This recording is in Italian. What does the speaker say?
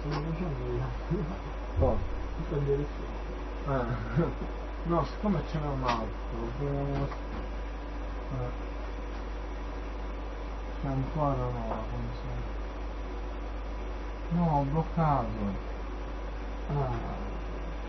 Oh. No, siccome ce n'è un altro, c'è ancora no, come se... No, ho bloccato.